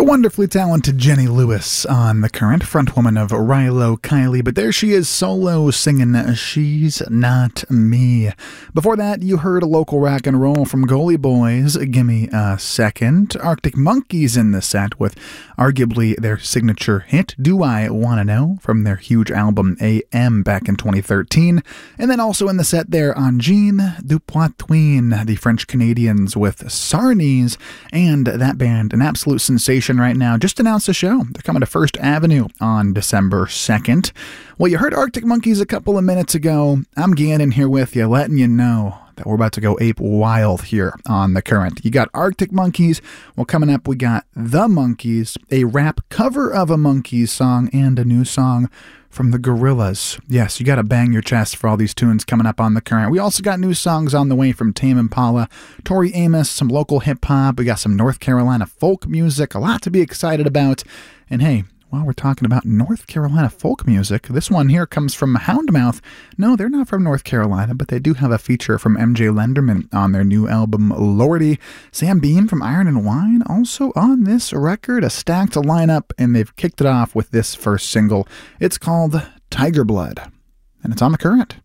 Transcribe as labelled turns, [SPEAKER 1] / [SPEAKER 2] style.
[SPEAKER 1] wonderfully talented Jenny Lewis on The Current, frontwoman of Rilo Kiley, but there she is solo singing She's Not Me. Before that, you heard a local rock and roll from Goalie Boys, Gimme a Second. Arctic Monkeys in the set with arguably their signature hit, Do I Wanna Know, from their huge album AM back in 2013. And then also in the set there on Jean du Poitvin, the French Canadians with Sarnies, and that band, an absolute sensation right now, just announced a show. They're coming to First Avenue on December 2nd. Well, you heard Arctic Monkeys a couple of minutes ago. I'm Gannon here with you, letting you know that we're about to go ape wild here on The Current. You got Arctic Monkeys. Well, coming up, we got The Monkees, a rap cover of a Monkees song, and a new song from the Gorillaz. Yes, you got to bang your chest for all these tunes coming up on The Current. We also got new songs on the way from Tame Impala, Tori Amos, some local hip-hop. We got some North Carolina folk music, a lot to be excited about. And hey, while we're talking about North Carolina folk music, this one here comes from Houndmouth. No, they're not from North Carolina, but they do have a feature from MJ Lenderman on their new album, Lordy. Sam Bean from Iron and Wine also on this record, a stacked lineup, and they've kicked it off with this first single. It's called Tiger Blood, and it's on The Current.